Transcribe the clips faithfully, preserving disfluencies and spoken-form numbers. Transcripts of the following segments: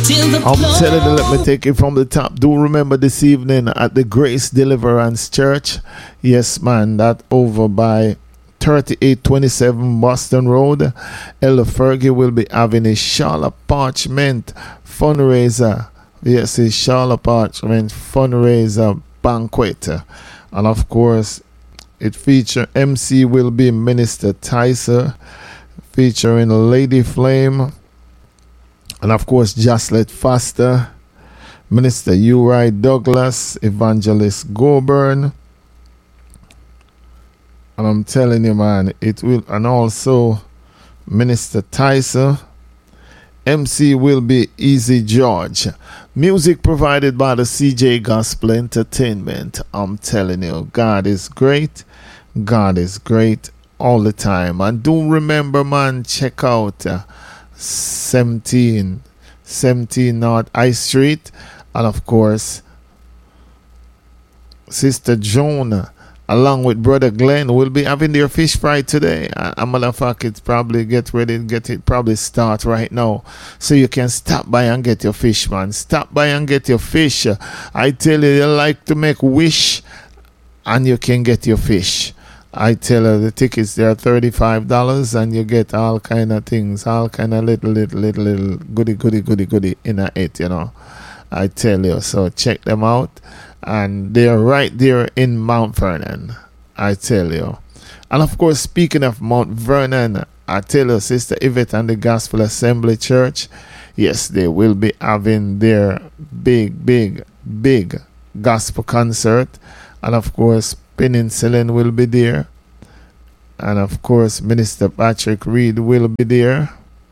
I'm telling you, let me take it from the top. Do remember this evening at the Grace Deliverance Church. Yes, man, that over by thirty-eight twenty-seven Boston Road. Ella Fergie will be having a Charlotte Parchment fundraiser. Yes, a Charlotte Parchment fundraiser banquet. And of course, it feature M C will be Minister Tyser, featuring Lady Flame. And of course, Jaslet Foster, Minister Uri Douglas, Evangelist Goburn. And I'm telling you, man, it will, and also Minister Tyser. M C will be Easy George. Music provided by the C J Gospel Entertainment. I'm telling you, God is great. God is great all the time. And do remember, man, check out uh, seventeen, seventeen North High Street. And of course, Sister Joan, along with Brother Glenn, will be having their fish fry today. A uh, matter of fact, it's probably get ready, get it probably start right now. So you can stop by and get your fish, man. Stop by and get your fish. I tell you, you like to make wish and you can get your fish. I tell her the tickets, they are thirty-five dollars and you get all kind of things, all kind of little, little, little, little goody, goody, goody, goody in a it, you know. I tell you, so check them out. And they're right there in Mount Vernon, I tell you. And of course, speaking of Mount Vernon, I tell you, Sister Yvette and the Gospel Assembly Church, yes, they will be having their big, big, big gospel concert. And of course, Peninsulan will be there. And of course, Minister Patrick Reed will be there.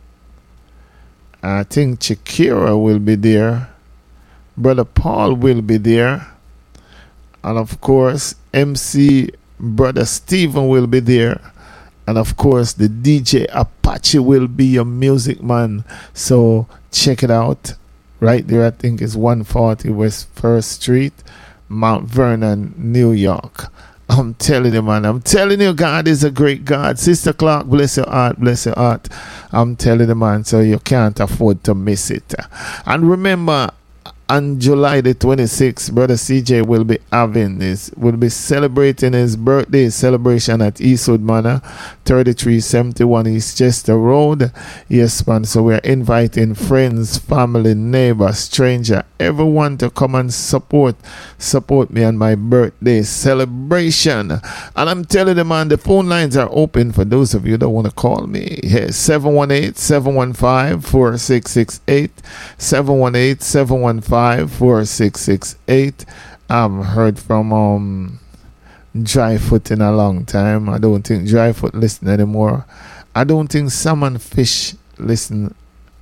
I think Shakira will be there. Brother Paul will be there. And of course, M C Brother Stephen will be there. And of course, the D J Apache will be your music man. So check it out. Right there, I think it's one forty West First Street, Mount Vernon, New York. I'm telling you, man. I'm telling you, God is a great God. Sister Clark, bless your heart, bless your heart. I'm telling you, man, so you can't afford to miss it. And remember, on July the twenty-sixth, Brother C J will be having this, will be celebrating his birthday celebration at Eastwood Manor, thirty-three seventy-one East Chester Road. Yes, man. So we're inviting friends, family, neighbors, stranger, everyone to come and support, support me on my birthday celebration. And I'm telling you, man, the phone lines are open for those of you that want to call me. Yes, seven one eight, seven one five, four six six eight, seven one eight, seven one five, four six six eight. I've heard from um Dryfoot in a long time. I don't think Dryfoot listen anymore. I don't think Salmon Fish listen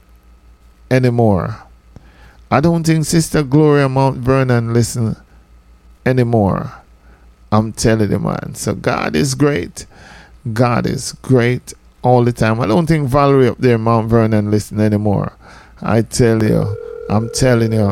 anymore. I don't think Sister Gloria Mount Vernon listen anymore. I'm telling you, man. So God is great. God is great all the time. I don't think Valerie up there Mount Vernon listen anymore. I tell you, I'm telling you,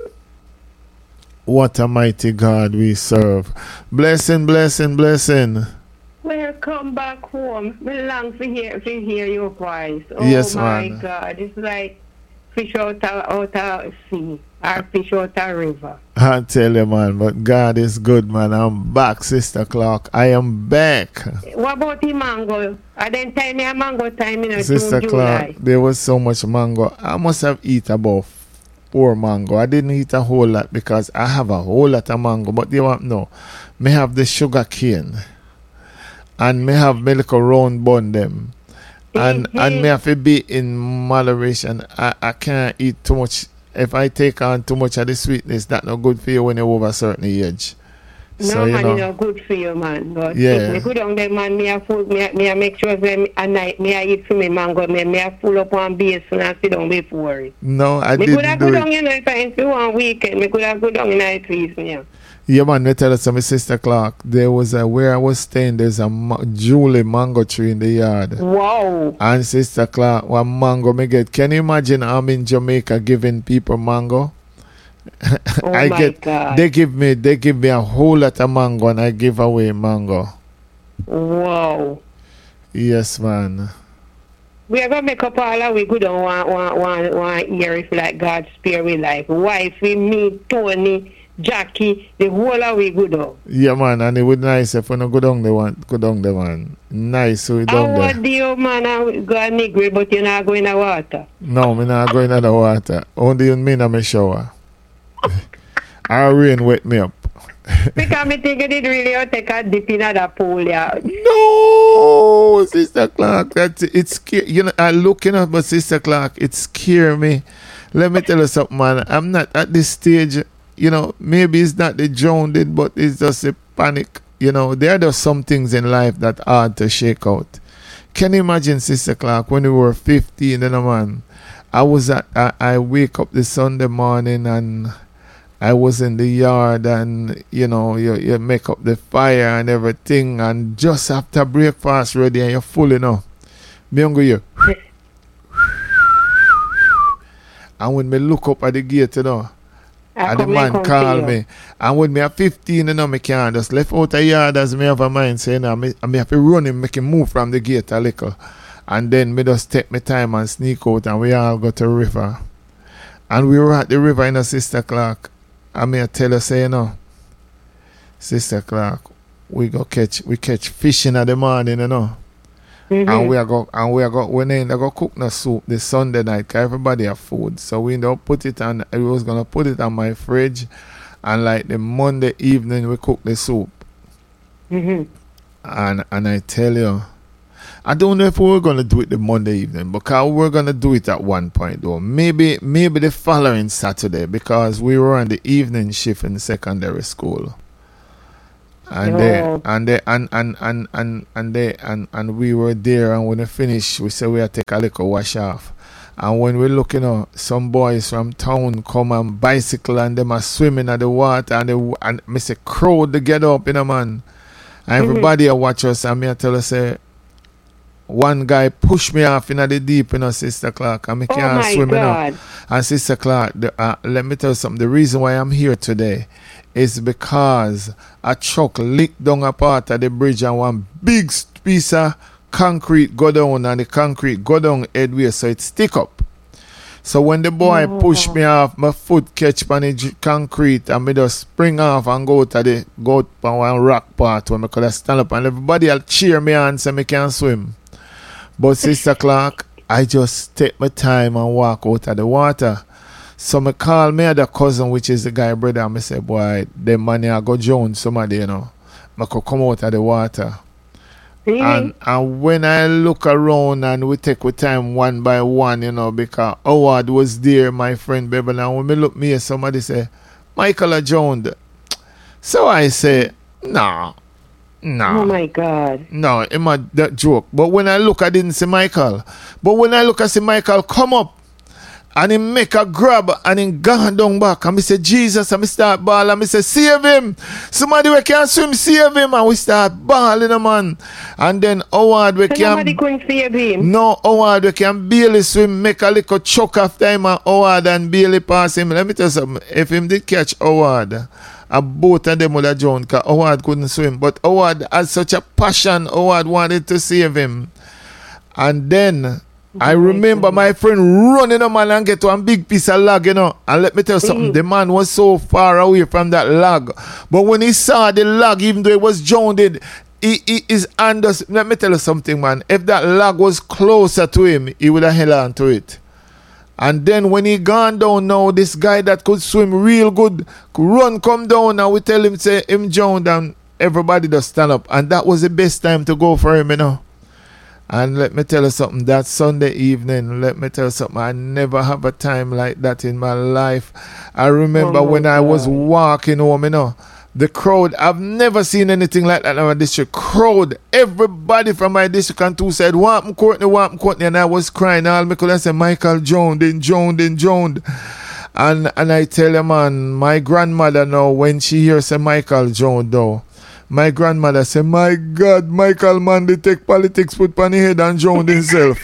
what a mighty God we serve. Blessing, blessing, blessing. Welcome back home. We long to hear, to hear your voice. Oh, yes, my man. God. It's like fish out of, out of sea or fish out of river. I tell you, man, but God is good, man. I'm back, Sister Clark. I am back. What about the mango? I didn't tell me a mango time in Sister June, Clark, July. there was so much mango. I must have eaten about four mango. I didn't eat a whole lot because I have a whole lot of mango. But you want to know, me have the sugar cane. And me have me little round bun them. And mm-hmm. and me have to be in moderation. I, I can't eat too much. If I take on too much of the sweetness, that's not good for you when you're over a certain age. No, so, you man, know, it's not good for you, man. But yeah. Me go down there, man, me a food, me a, me a make sure that at night, me a eat for me mango, me, me a full up on base and I sit down before it. No, I me didn't could have do go it. down, you know, if I ain't one weekend, me could have go down in a trees, yeah. Yeah, man, me tell us, my Sister Clark, there was a, where I was staying, there's a ma- Julie mango tree in the yard. Wow. And Sister Clark, one mango me get. Can you imagine I'm in Jamaica giving people mango? Oh I my get, God. They give me, they give me a whole lot of mango and I give away mango. Wow. Yes, man. We are gonna make up all that we good on one one one one year if like God spare we life. Wife, we, me, Tony, Jackie, the whole of we good on. Yeah, man, and it would nice if we no go down the one, go down the one. Nice, so we down I there. want the old man and go and nigga, but you're not going to water. No, me not going in the water. Only me in my shower. Our rain wet me up. Because me think it really take a dip in that pool, yeah. No, Sister Clark, that it's scare. You know, I looking up, but Sister Clark, it scare me. Let me tell you something, man. I'm not at this stage. You know, maybe it's not the drowned, but it's just a panic. You know, there are just some things in life that are hard to shake out. Can you imagine, Sister Clark, when we were fifteen, you know, man? I was at, I, I wake up this Sunday morning and I was in the yard and, you know, you, you make up the fire and everything. And just after breakfast ready and you're full, you know. Me and go here. And when me look up at the gate, you know, I and the come man and call come me. And when me at fifteen, you know, me can't just left out a yard as me have a mind saying, I me, I me have to run him, make him move from the gate a little. And then me just take my time and sneak out and we all go to the river. And we were at the river in a Sister Clark. And me I tell her, say, you know, Sister Clark, we go catch, we catch fish in the morning, you know. Mm-hmm. And we are go and we are go when they go cook the soup this Sunday night, 'cause everybody have food. So we don't put it on I was gonna put it on my fridge and like the Monday evening we cook the soup. Mm-hmm. And and I tell you, I don't know if we were gonna do it the Monday evening, because we're gonna do it at one point though. Maybe maybe the following Saturday, because we were on the evening shift in secondary school. And Oh. they and they and and and and and they and, and we were there, and when we finished we said we had to take a little wash off. And when we look, you know, some boys from town come and bicycle and them are swimming at the water, and they and me say crowd to get up, you know, man. And everybody mm-hmm. watch us, and me I tell us say one guy push me off in the deep, you know, Sister Clark, and me Oh can't my swim, you know. God. And Sister Clark, the, uh, let me tell you something. The reason why I'm here today is because a truck licked down a part of the bridge and one big piece of concrete go down, and the concrete go down headway, so it stick up. So when the boy Oh. pushed me off, my foot catch on the j- concrete and me just spring off and go to the go to one rock part where I could have stand up, and everybody will cheer me and say me can swim. But Sister Clark, I just take my time and walk out of the water. So me call me other cousin, which is the guy brother, and me say, boy, them man here go drown somebody, you know. I could come out of the water. Really? And and when I look around and we take our time one by one, you know, because Howard was there, my friend Beverly, and when me look me, somebody say, Michael a drowned. So I say, nah, nah. Oh my God. No, it might that joke. But when I look, I didn't see Michael. But when I look, I see Michael come up and he make a grab and he gone down back. And I say, Jesus, and I start ball. And I say, save him. Somebody we can swim, save him. And we start balling, man. And then Howard we So can... nobody couldn't save him? No, Howard we can barely swim, make a little choke after him, and Howard and barely pass him. Let me tell you something. If him did catch Howard, a both of them would have drowned, because Howard couldn't swim. But Howard had such a passion. Howard wanted to save him. And then I remember my friend running a man and get to a big piece of log, you know. And let me tell you something, Mm. the man was so far away from that log. But when he saw the log, even though it was drowned, he, he is under. Let me tell you something, man. If that log was closer to him, he would have held on to it. And then when he gone down now, this guy that could swim real good, could run, come down, and we tell him, say, him drowned, and everybody just stand up. And that was the best time to go for him, you know. And let me tell you something, that Sunday evening, let me tell you something, I never have a time like that in my life. I remember Oh my when I was God. walking home, you know, the crowd, I've never seen anything like that in my district. Crowd, everybody from my district and two said, Wampum Courtney, Wampum Courtney, and I was crying. All me could say, Michael drowned, and drowned, and drowned. And, and I tell you, man, my grandmother now, when she hears say Michael drowned though, my grandmother say, my God, Michael, man, they take politics, put on his head and drowned himself.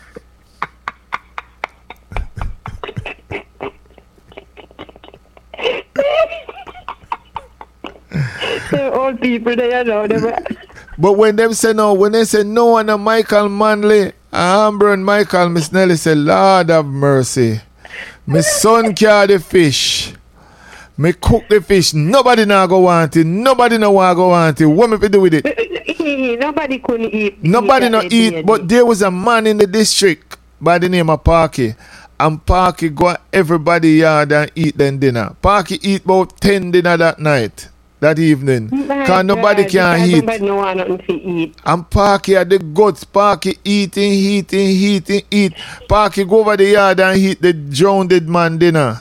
The old people, they you know, they were... But when them say no, when they say no, and a Michael Manley, Amber and Michael, Miss Nelly said, Lord have mercy. My son carry the fish. Me cook the fish. Nobody now go want it. Nobody now want go want it. What me fi do with it? Nobody couldn't eat. Nobody no eat. But there was a man in the district by the name of Parky. And Parky go at everybody yard and eat them dinner. Parky eat about ten dinner that night. That evening. Because nobody can eat. Nobody no want nothing to eat. And Parky had the guts. Parky eating, eating, eating, eat. Parky go over the yard and eat the drowned man dinner.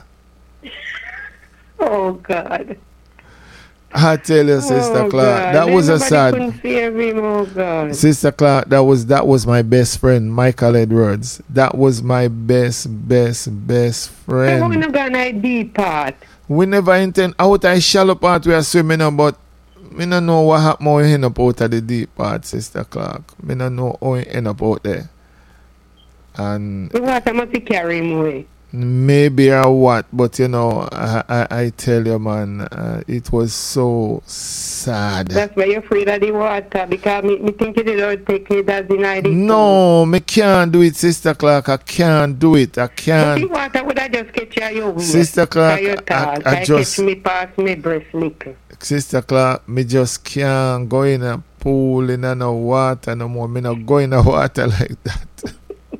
Oh, God. I tell you, Sister oh, Clark, God. that then was a sad. Him, oh, God. Sister Clark, that was that was my best friend, Michael Edwards. That was my best, best, best friend. So we're not gonna deep part. We never intend out of shallow part we are swimming on, but we don't know what happened when we end up out of the deep part, Sister Clark. We don't know how we end up out there. And the water must carry him away. Maybe or what, but you know, I, I, I tell you, man, uh, it was so sad. That's why you're afraid of the water, because me, me think it will take it as denied it. No, me can't do it, Sister Clark. I can't do it. I can't. But the water would I just catch you your way. Sister Clark, I, I, I just catch me past me breast liquor. Sister Clark, me just can't go in a pool in no water no more. Me not go in the water like that.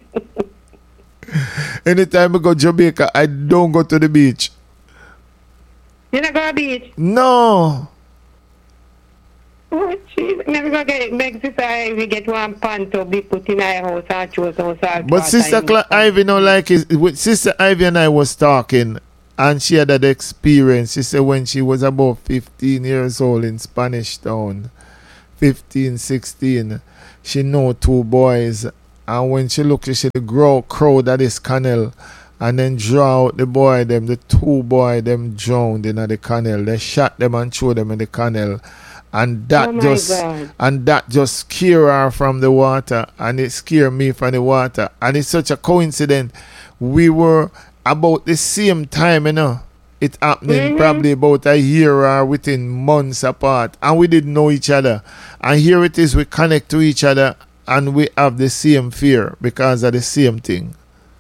Anytime I go to Jamaica, I don't go to the beach. You not go to the beach? No. Oh, jeez. Never go get make Sister Ivy get one pan to be put in our house and choose house. But Sister Cla- Ivy, no, like it. With Sister Ivy and I was talking, and she had that experience. She said when she was about fifteen years old in Spanish Town, fifteen, sixteen, she know two boys. And when she looked, she see the grow crowd at this canal, and then draw out the boy, them, the two boy, them drowned in the canal. They shot them and threw them in the canal. And that oh just God. and that just scared her from the water, and it scared me from the water. And it's such a coincidence. We were about the same time, you know. It happening mm-hmm. probably about a year or within months apart. And we didn't know each other. And here it is, we connect to each other. And we have the same fear because of the same thing.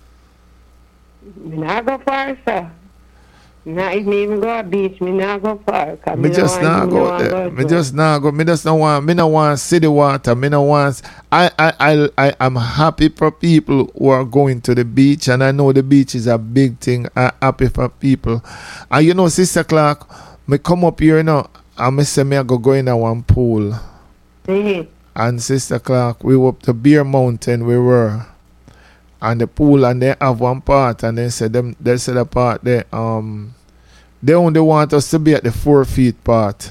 Me not go far, sir. Not if me even go to beach, me not go far. Me, me just not go there. Me just not go. Me just not want. Me not want to see the water. Me not want. I I I I am happy for people who are going to the beach, and I know the beach is a big thing. I'm happy for people. And you know, Sister Clark, me come up here, you know, and me say me I go go in a one pool. Mm-hmm. And Sister Clark, we were up to Beer Mountain, we were. And the pool, and they have one part, and they said them they said the part there, um they only want us to be at the four feet part.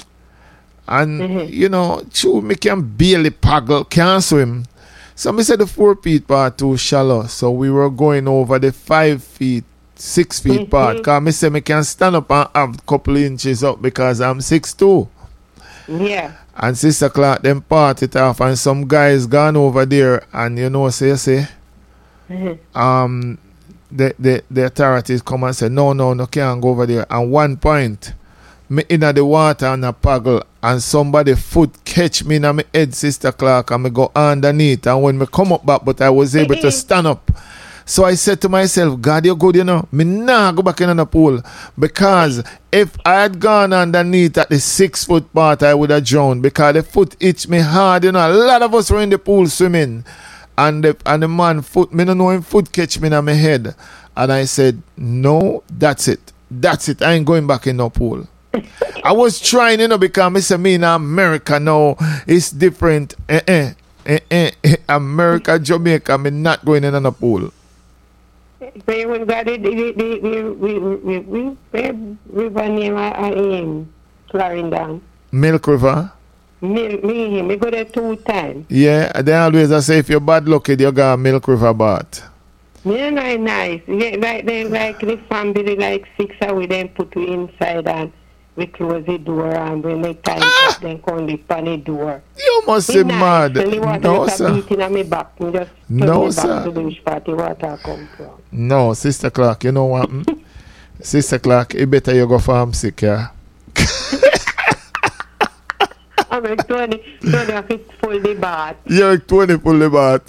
And mm-hmm. you know, true, me can barely paddle, can't swim. So me said the four feet part too shallow. So we were going over the five feet, six feet mm-hmm. part. Cause me say me can stand up and have a couple inches up because I'm six two. Yeah. And Sister Clark them part it off, and some guys gone over there, and you know say say mm-hmm. um the, the the authorities come and say no no no can't go over there. And one point me in the water and a paddle, and somebody foot catch me in my head, Sister Clark, and me go underneath, and when me come up back, but I was able to stand up. So I said to myself, God, you're good, you know. Me nah go back in the pool. Because if I had gone underneath at the six foot part, I would have drowned. Because the foot itched me hard, you know. A lot of us were in the pool swimming. And the, and the man foot, me don't know him foot catch me in my head. And I said, no, that's it. That's it. I ain't going back in no pool. I was trying, you know, because me say me in America now, it's different. Eh, eh, eh, eh, eh. America, Jamaica, me not going in a pool. So you would got it, the, the, the, we, we, we, we, river name I aim, Clarendon. Milk River? Me, me, me go there two times. Yeah, they always I say if you're bad lucky, you got a Milk River bath. Yeah, nice, nice. Yeah, like, they, like the family, like six hours, then put you inside and we close the door, and when they time ah! up, then come the funny door. You must be mad. No, sir. Me back. Me just no, me sir. back to the which party water come from. No, Sister Clark, you know what? Hmm? Sister Clark, it better you go farm sick, yeah? I I'm like twenty, twenty of it full the bath. You're twenty full the bath.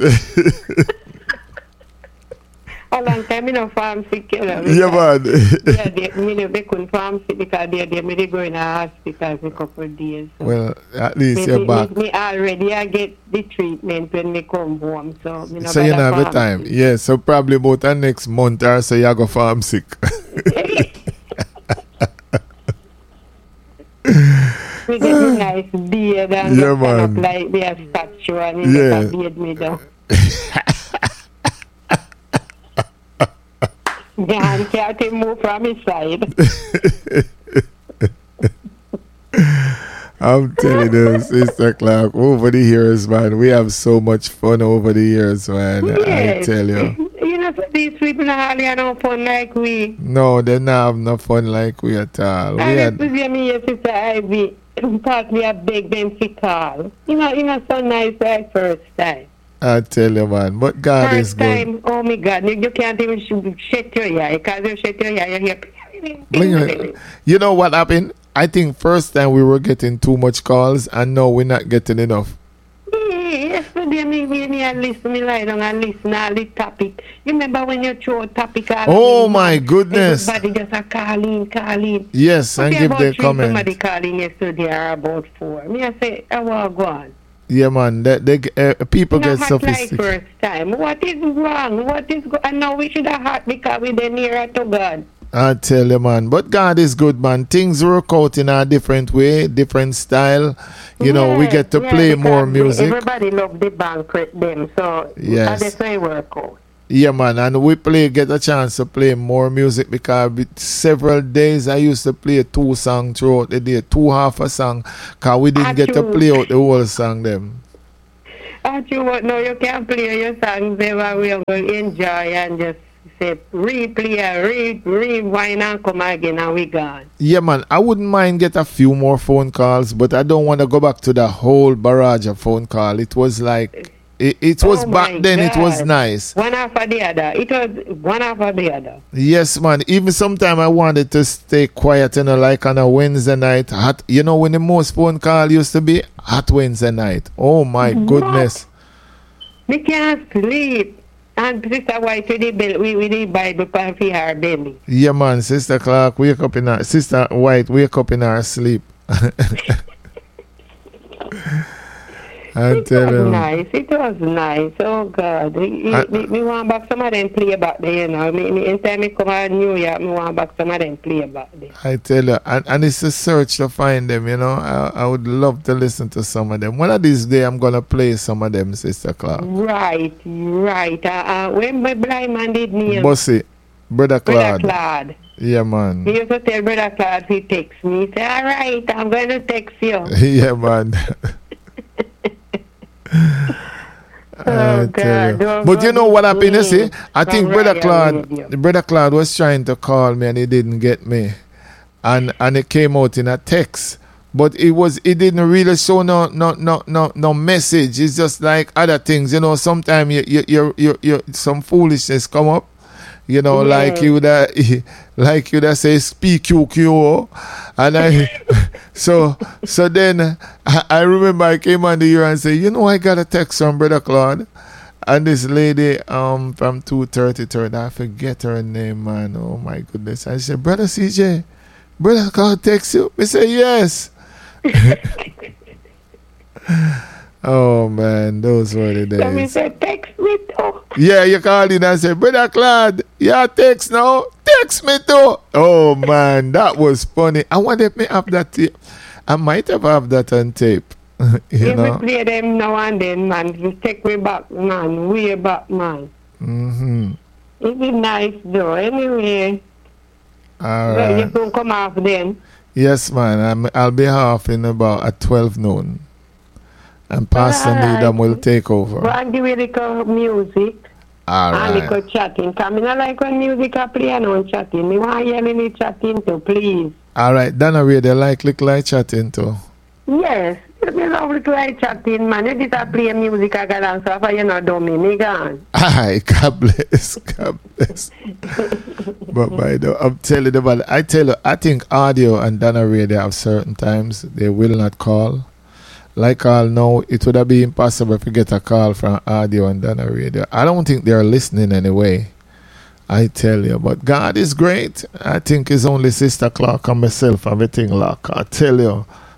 A long time in a farm sick, you know. Yeah, man. Yeah, they, me know they couldn't farm sick because they, they, me they go in a hospital for a couple of days. So. Well, at least me, you're me, back. Me, me already I get the treatment when me come home, so me So you don't have the time. sick. Yeah, so probably about the next month or so you go farm sick. We get a nice beard and Yeah, yeah, stand up man. like they have statue and he Yeah. just beard me down. Yeah, and can't even move from his side. I'm telling you, Sister Clark, over the years, man, we have so much fun over the years, man. Yes. I tell you. You know, so these people not hardly have no fun like we. No, they not have no fun like we at all. We I had, used to see me, your sister Ivy, partly I beg them to call. You know, you know, so nice like first time. I tell you, man. But God is First good. time, oh my God, you, you can't even sh- shake your eye, because you shake your eye, you hear... Bling, bling. You know what happened? I think first time we were getting too much calls, and now we're not getting enough. Yesterday, me, me, me, I listen, me lie down and listen all the topic. You remember when you throw a topic all Oh, in, my goodness. everybody just a call in, call in. Yes, and Okay, give about their three, comment. Somebody calling yesterday or about four. Me, I say, I want to go on. Yeah, man. They, they, uh, people You know, get hot like sophisticated. first time. What is wrong? What is go- And now we should have hot because we're nearer to God. I tell you, man. But God is good, man. Things work out in a different way, different style. You know, we Yes, get to yes, play more because music. Everybody love the banquet them, so Yes. that's why it work out. Yeah, man. And we play, get a chance to play more music because with several days I used to play two songs throughout the day, two half a song, because we didn't Ah, get to true. play out the whole song them. As you what now you can play your songs ever we are going to enjoy and just say replay and re rewind and come again and we gone. Yeah, man. I wouldn't mind get a few more phone calls, but I don't want to go back to the whole barrage of phone call. It was like, it, it was Oh back my then, it was God. nice. One after the other. It was one after the other. Yes, man. Even sometime I wanted to stay quiet, you know, like on a Wednesday night. Hot, you know, when the most phone call used to be hot Wednesday night. Oh my What? goodness. We can't sleep. And Sister White with the bell, we with the Bible for her belly. Yeah, man. Sister Clark, wake up in her. Sister White, wake up in her sleep. I It tell was you. nice. It was nice. Oh God. Me, I- me, me want back some of them play back there, you know. Me, me, anytime me come out New York, me want back some of them play back there. I tell you, and, and it's a search to find them, you know. I, I would love to listen to some of them. One of these days, I'm going to play some of them, Sister Clark. Right, right. Uh, uh, when my blind man did kneel, Bossy, Brother Brother Claude. Claude, Yeah, man. he used to tell Brother Claude he text me. He say, all right, I'm going to text you. Yeah, man. I Oh, tell you. God, don't But you know what happened, you see? me I from think Brother Royal Claude, Radio. Brother Claude was trying to call me and he didn't get me. And and it came out in a text. But it was it didn't really show no no no no no message. It's just like other things, you know. Sometimes you you you you, you some foolishness come up. You know, Yeah. like you that, like you that say speak Q Q, and I, so so then I, I remember I came on the air and say, you know, I got a text from Brother Claude, and this lady um from two thirty third, I forget her name, man. Oh my goodness! I said, Brother C J, Brother Claude text you? I say yes. Oh man, those were the So me days. say, text me too. Yeah, you called in and said, Brother Claude, yeah, text now. Text me too. Oh, man, that was funny. I wonder if me have that tape. I might have have that on tape. you If know? we play them now and then, man, we take me back, man, way back, man. Mm-hmm. It be nice, though. Anyway, All well, you right. can come off then. Yes, man. I'm, I'll be off in about at twelve noon. And Pastor All right. Needham will take over. Go and give me little music All and right. little chatting. Because I don't like when music I play and on chatting. Me want to hear me chatting too, please. All right. Donna Ray, they like little like chatting too. Yes, me love little like chatting, man. You just a play music I got on, so if you not dummy, me gone. Aye, God bless, God bless. But by the I'm telling you, but I tell you, I think audio and Donna Ray, they have certain times they will not call. Like all now, it would have been impossible to get a call from audio and then a radio. I don't think they're listening anyway. I tell you, but God is great. I think it's only Sister Clark and myself, everything lock. I tell you.